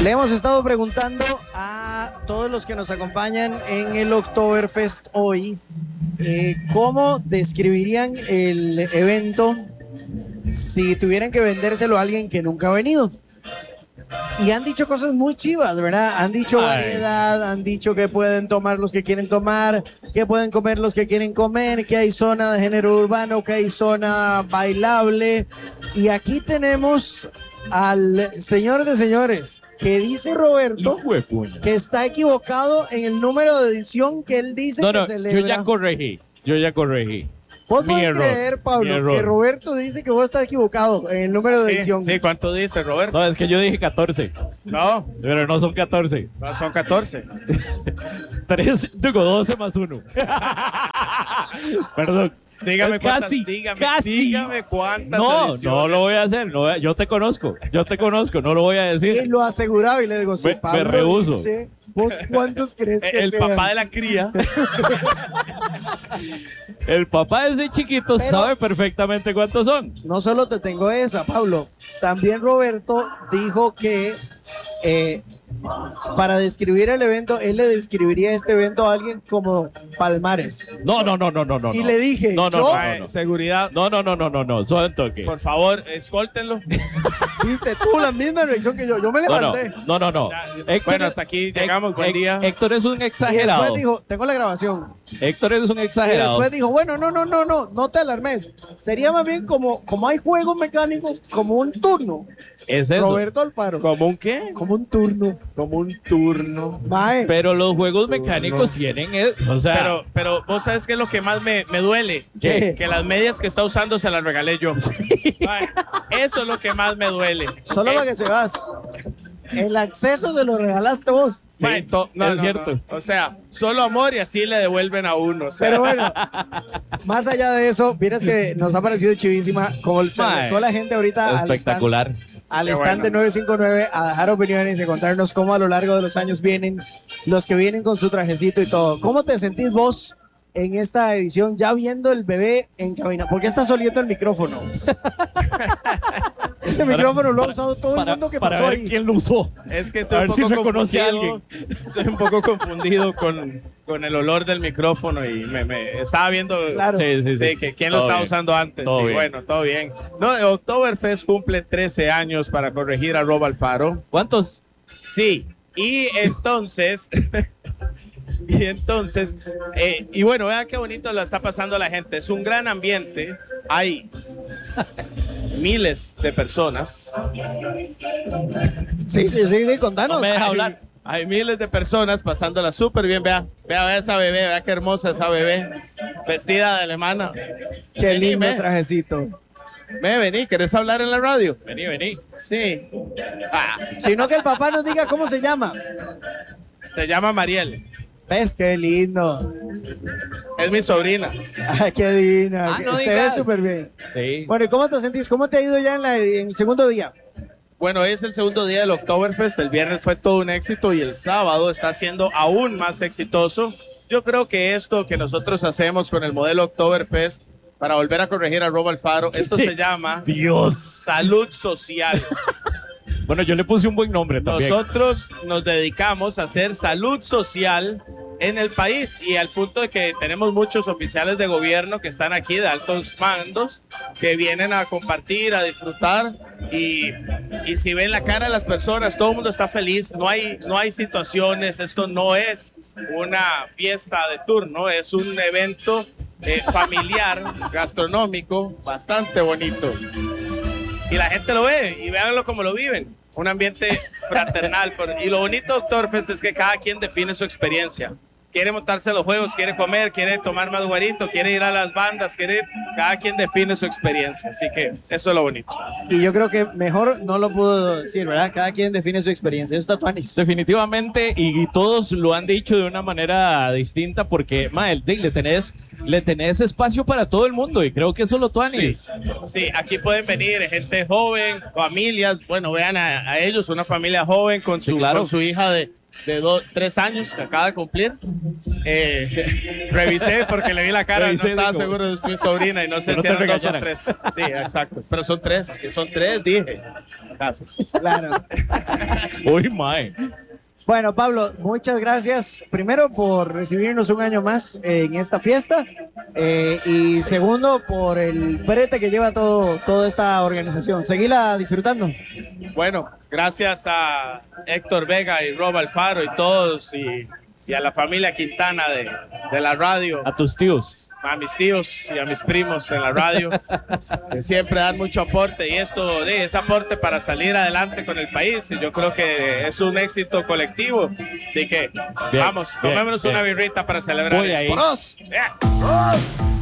Le hemos estado preguntando a todos los que nos acompañan en el Oktoberfest hoy cómo describirían el evento si tuvieran que vendérselo a alguien que nunca ha venido. Y han dicho cosas muy chivas, ¿verdad? Han dicho variedad, han dicho que pueden tomar los que quieren tomar, que pueden comer los que quieren comer, que hay zona de género urbano, que hay zona bailable. Y aquí tenemos al señor de señores, que dice Roberto que está equivocado en el número de edición que él dice que celebra. Yo ya corregí. ¿Vos podés creer, Pablo, que Roberto dice que vos estás equivocado en el número de edición? Sí, ¿cuánto dice, Roberto? No, es que yo dije 14. No. Pero no son 14. No, son 14. 3, digo 12 más 1. Perdón. Dígame cuántas. Casi. Dígame cuántas ediciones. No lo voy a hacer. Yo te conozco, no lo voy a decir. Y lo aseguraba y le digo, si Pablo me rehuso. dice, ¿vos cuántos crees que el sean? papá de la cría. El papá de ese chiquito sabe perfectamente cuántos son. No solo te tengo esa, Pablo. También Roberto dijo que para describir el evento, él le describiría este evento a alguien como Palmares. No. Y le dije, no. Seguridad. No, suave un toque. Por favor, escóltenlo. Viste tú la misma reacción que yo. Yo me levanté. No. Héctor, bueno, hasta aquí llegamos. Buen día. Héctor es un Y exagerado. después dijo, tengo la grabación. Héctor es un Y exagerado. después dijo, bueno, no te alarmes. Sería más bien como hay juegos mecánicos, como un turno. Es eso. Roberto Alfaro. ¿Cómo un qué? Como un turno. Como un turno. Mae. Pero los juegos mecánicos tienen, o sea, Pero vos sabes qué es lo que más me duele. ¿Qué? Que las medias que está usando se las regalé yo. Ay, eso es lo que más me duele. Solo para que se vas. El acceso se lo regalaste vos. Sí, Ay, es cierto. No. O sea, solo amor y así le devuelven a uno. O sea. Pero bueno, más allá de eso, vieras que nos ha parecido chivísima como se Mae, acercó la gente ahorita espectacular. al Qué stand de bueno. 959 a dejar opiniones y contarnos cómo a lo largo de los años vienen los que vienen con su trajecito y todo. ¿Cómo te sentís vos en esta edición ya viendo el bebé en cabina? ¿Por qué está soliendo el micrófono? Ese micrófono lo ha usado todo el mundo que para pasó ver ahí. quién lo usó. Es que A estoy ver un si poco reconoce a confundido. Estoy un poco confundido con el olor del micrófono y me estaba viendo Claro. sí, que quién lo Todo estaba bien. usando antes. Todo Sí, bien. bueno, todo bien. No, Oktoberfest cumple 13 años para corregir a Rob Alfaro. ¿Cuántos? Sí, y entonces, y bueno, vean qué bonito lo está pasando la gente. Es un gran ambiente. Hay miles de personas. Sí, contanos. No me deja hablar. Hay miles de personas pasándola súper bien. Vea esa bebé, vea qué hermosa esa bebé. Vestida de alemana. Qué lindo ve. trajecito. Vení, ¿querés hablar en la radio? Vení. Sí. Ah, Sino que el papá nos diga cómo se llama. se llama Mariel. ¿Ves? Qué lindo. Es mi sobrina. Ay, qué divina. No Te digas. ves súper bien. Sí. Bueno, ¿y cómo te sentís? ¿Cómo te ha ido ya en el segundo día? Bueno, es el segundo día del Oktoberfest. El viernes fue todo un éxito y el sábado está siendo aún más exitoso. Yo creo que esto que nosotros hacemos con el modelo Oktoberfest para volver a corregir a Rob Alfaro, esto se llama Dios. salud social. Bueno, yo le puse un buen nombre también. Nosotros nos dedicamos a hacer salud social en el país y al punto de que tenemos muchos oficiales de gobierno que están aquí de altos mandos que vienen a compartir, a disfrutar y si ven la cara de las personas, todo el mundo está feliz, no hay situaciones, esto no es una fiesta de turno, es un evento familiar, gastronómico, bastante bonito. Y la gente lo ve y véanlo como lo viven. Un ambiente fraternal. Y lo bonito de Oktoberfest es que cada quien define su experiencia. Quiere montarse a los juegos, quiere comer, quiere tomar más guarito, quiere ir a las bandas, cada quien define su experiencia. Así que eso es lo bonito. Y yo creo que mejor no lo puedo decir, ¿verdad? Cada quien define su experiencia. Eso está tuanis. Definitivamente, y todos lo han dicho de una manera distinta porque, mae, le tenés le tenés espacio para todo el mundo y creo que eso lo Sí, tuanis. sí, aquí pueden venir gente joven, familias, bueno, vean a ellos, una familia joven con Sí, su, claro. con su hija de 3 años que acaba de cumplir. Revisé porque le vi la cara, Revisé, no estaba digo. seguro de mi sobrina y no sé Que no si te eran 2 o regañaran. 3. Sí, exacto, pero son 3, dije. Gracias. Claro. Uy, mae. Bueno, Pablo, muchas gracias. Primero, por recibirnos un año más en esta fiesta. Y segundo, por el brete que lleva toda esta organización. Seguila disfrutando. Bueno, gracias a Héctor Vega y Rob Alfaro y todos y a la familia Quintana de la radio, A tus tíos. a mis tíos y a mis primos en la radio, que siempre dan mucho aporte y esto es aporte para salir adelante con el país y yo creo que es un éxito colectivo. Así que Bien, vamos, bien, tomémonos bien. una birrita para celebrar Voy esto. ahí. ¡Prost! Yeah.